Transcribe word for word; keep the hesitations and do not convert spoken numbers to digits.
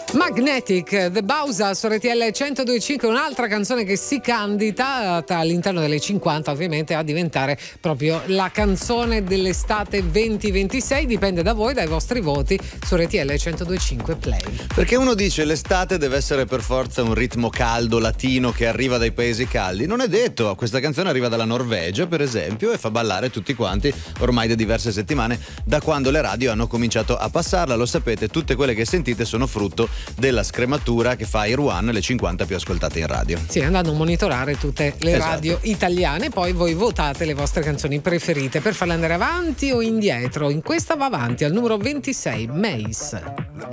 Magnetic, The Bausa su R T L centodue e cinque, un'altra canzone che si candida all'interno delle cinquanta ovviamente a diventare proprio la canzone dell'estate venti ventisei. Dipende da voi, dai vostri voti su R T L centodue e cinque Play. Perché uno dice l'estate deve essere per forza un ritmo caldo, latino, che arriva dai paesi caldi. Non è detto, questa canzone arriva dalla Norvegia per esempio e fa ballare tutti quanti ormai da diverse settimane, da quando le radio hanno cominciato a passarla. Lo sapete, tutte quelle che sentite sono frutto della scrematura che fa Air One, le cinquanta più ascoltate in radio. Sì, andando a monitorare tutte le Esatto. radio italiane, poi voi votate le vostre canzoni preferite per farle andare avanti o indietro. In questa va avanti al numero ventisei, Mace.